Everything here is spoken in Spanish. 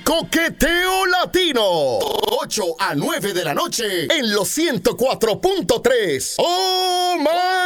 Coqueteo Latino. 8 a 9 de la noche en los 104.3. ¡Oh, my!